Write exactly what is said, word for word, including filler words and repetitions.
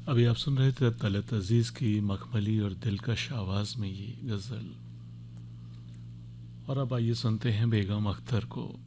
अभी आप सुन रहे थे तलत अजीज़ की मखमली और दिलकश आवाज़ में ये गज़ल। और अब आइए सुनते हैं बेगम अख्तर को।